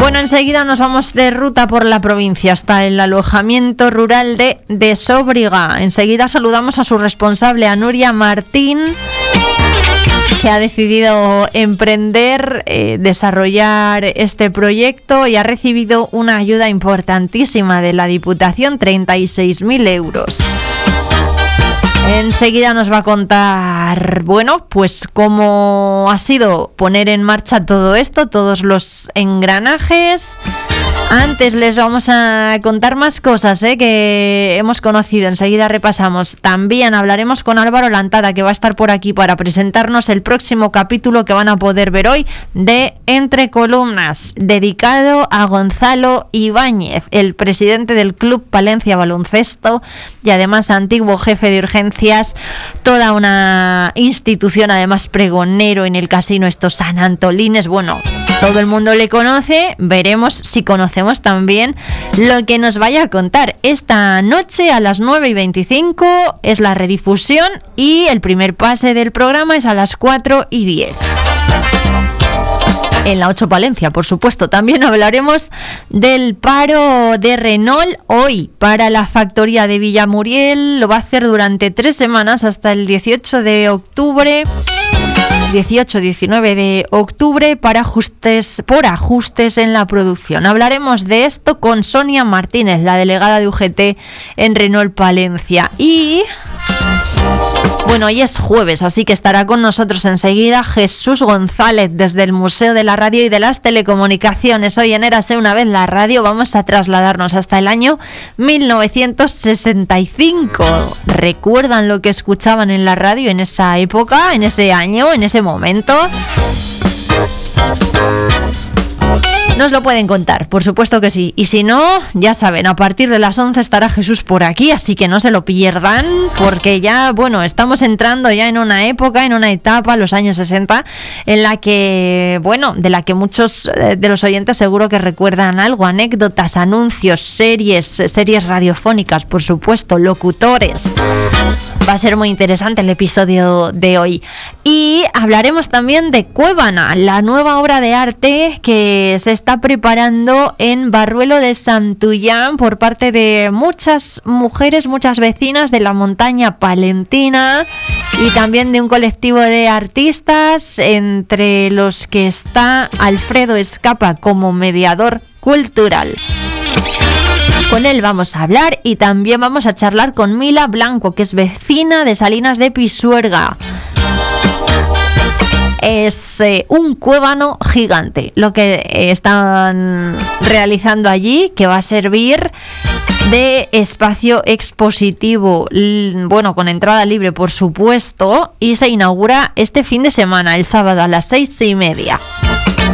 Bueno, enseguida nos vamos de ruta por la provincia hasta el alojamiento rural de Sóbriga. Enseguida saludamos a su responsable, a Nuria Martín, que ha decidido emprender, desarrollar este proyecto y ha recibido una ayuda importantísima de la Diputación, 36.000 euros. Enseguida nos va a contar, bueno, pues cómo ha sido poner en marcha todo esto, todos los engranajes. Antes les vamos a contar más cosas que hemos conocido. Enseguida repasamos. También hablaremos con Álvaro Lantada, que va a estar por aquí para presentarnos el próximo capítulo que van a poder ver hoy de Entre Columnas, dedicado a Gonzalo Ibáñez, el presidente del Club Palencia Baloncesto y además antiguo jefe de urgencias, toda una institución, además pregonero en el casino San Antolines. Bueno, todo el mundo le conoce. Veremos si conocemos también lo que nos vaya a contar. Esta noche a las 9:25 es la redifusión y el primer pase del programa es a las 4:10. En la 8 Palencia, por supuesto. También hablaremos del paro de Renault hoy para la factoría de Villamuriel. Lo va a hacer durante 3 semanas hasta el 18 de octubre. 18-19 de octubre por ajustes en la producción. Hablaremos de esto con Sonia Martínez, la delegada de UGT en Renault Palencia. Y bueno, hoy es jueves, así que estará con nosotros enseguida Jesús González desde el Museo de la Radio y de las Telecomunicaciones. Hoy en Érase una vez la radio vamos a trasladarnos hasta el año 1965. ¿Recuerdan lo que escuchaban en la radio en esa época, en ese año, en ese momento? Nos lo pueden contar, por supuesto que sí. Y si no, ya saben, a partir de las 11 estará Jesús por aquí, así que no se lo pierdan, porque ya, bueno, estamos entrando ya en una época, en una etapa, los años 60, en la que, bueno, de la que muchos de los oyentes seguro que recuerdan algo, anécdotas, anuncios, series radiofónicas, por supuesto, locutores. Va a ser muy interesante el episodio de hoy. Y hablaremos también de Cuébana, la nueva obra de arte que se está preparando en Barruelo de Santullán por parte de muchas mujeres, muchas vecinas de la montaña palentina y también de un colectivo de artistas, entre los que está Alfredo Escapa como mediador cultural. Con él vamos a hablar y también vamos a charlar con Mila Blanco, que es vecina de Salinas de Pisuerga. Es un cuébano gigante lo que están realizando allí, que va a servir de espacio expositivo, bueno, con entrada libre por supuesto, y se inaugura este fin de semana, el sábado a las 6:30.